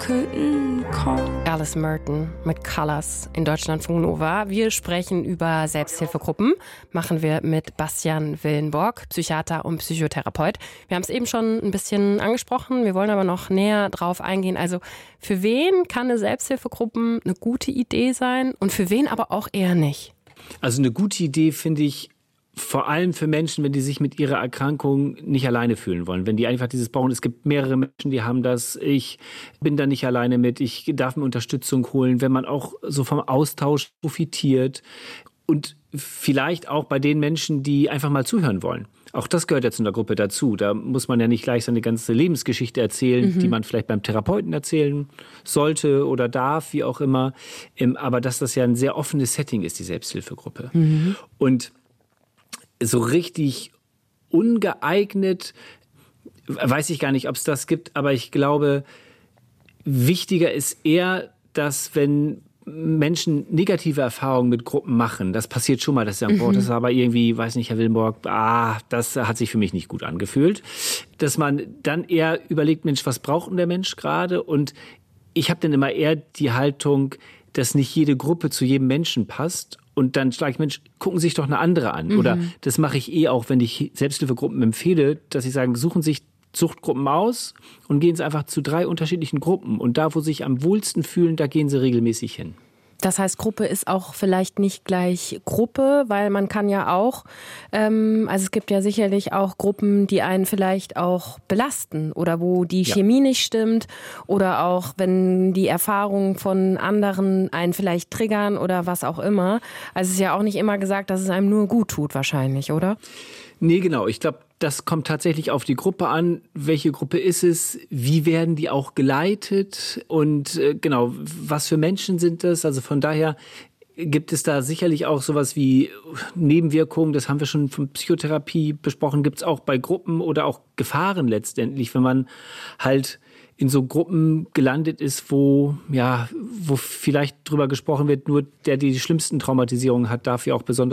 couldn't call. Alice Merton mit Colors in Deutschlandfunk Nova. Wir sprechen über Selbsthilfegruppen. Machen wir mit Bastian Willenborg, Psychiater und Psychotherapeut. Wir haben es eben schon ein bisschen angesprochen. Wir wollen aber noch näher drauf eingehen. Also für wen kann eine Selbsthilfegruppe eine gute Idee sein und für wen aber auch eher nicht? Also eine gute Idee finde ich vor allem für Menschen, wenn die sich mit ihrer Erkrankung nicht alleine fühlen wollen. Wenn die einfach dieses brauchen, es gibt mehrere Menschen, die haben das, ich bin da nicht alleine mit, ich darf mir Unterstützung holen, wenn man auch so vom Austausch profitiert und vielleicht auch bei den Menschen, die einfach mal zuhören wollen. Auch das gehört ja zu einer Gruppe dazu. Da muss man ja nicht gleich seine ganze Lebensgeschichte erzählen, die man vielleicht beim Therapeuten erzählen sollte oder darf, wie auch immer. Aber dass das ja ein sehr offenes Setting ist, die Selbsthilfegruppe. Und so richtig ungeeignet, weiß ich gar nicht, ob es das gibt, aber ich glaube, wichtiger ist eher, dass wenn Menschen negative Erfahrungen mit Gruppen machen, das passiert schon mal, dass sie sagen, boah, das ist aber irgendwie, weiß nicht, Herr Willenborg, das hat sich für mich nicht gut angefühlt. Dass man dann eher überlegt, Mensch, was braucht denn der Mensch gerade? Und ich habe dann immer eher die Haltung, dass nicht jede Gruppe zu jedem Menschen passt. Und dann schlage ich, Mensch, gucken Sie sich doch eine andere an. Oder das mache ich auch, wenn ich Selbsthilfegruppen empfehle, dass ich sage, suchen sich Suchtgruppen aus und gehen Sie einfach zu 3 unterschiedlichen Gruppen. Und da, wo Sie sich am wohlsten fühlen, da gehen Sie regelmäßig hin. Das heißt, Gruppe ist auch vielleicht nicht gleich Gruppe, weil man kann ja auch, also es gibt ja sicherlich auch Gruppen, die einen vielleicht auch belasten oder wo die Chemie nicht stimmt oder auch, wenn die Erfahrungen von anderen einen vielleicht triggern oder was auch immer. Also es ist ja auch nicht immer gesagt, dass es einem nur gut tut wahrscheinlich, oder? Nee, genau. Ich glaube, das kommt tatsächlich auf die Gruppe an. Welche Gruppe ist es? Wie werden die auch geleitet? Und genau, was für Menschen sind das? Also von daher gibt es da sicherlich auch sowas wie Nebenwirkungen. Das haben wir schon von Psychotherapie besprochen. Gibt es auch bei Gruppen oder auch Gefahren letztendlich, wenn man halt in so Gruppen gelandet ist, wo vielleicht drüber gesprochen wird, nur der die schlimmsten Traumatisierungen hat, darf ja auch besonders